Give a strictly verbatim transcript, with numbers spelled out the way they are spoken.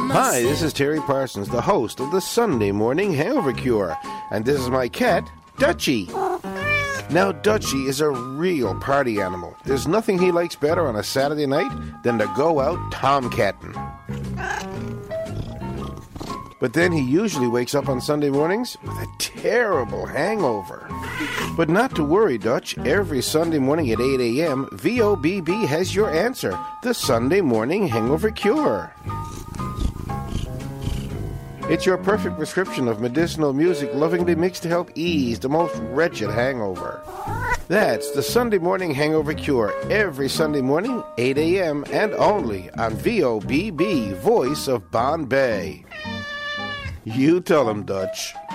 Hi, this is Terry Parsons, the host of the Sunday Morning Hangover Cure, and this is my cat, Dutchie. Now, Dutchie is a real party animal. There's nothing he likes better on a Saturday night than to go out tomcatting. But then he usually wakes up on Sunday mornings with a terrible hangover. But not to worry, Dutch. Every Sunday morning at eight a.m., V O B B has your answer, the Sunday Morning Hangover Cure. It's your perfect prescription of medicinal music lovingly mixed to help ease the most wretched hangover. That's the Sunday Morning Hangover Cure, every Sunday morning, eight a.m., and only on V O B B, Voice of Bombay. You tell him, Dutch.